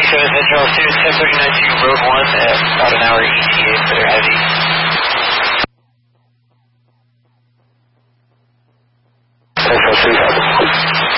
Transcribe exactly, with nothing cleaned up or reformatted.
Coast Metro two, ten thirty-nine to Road one at about an hour E T A for their heavy.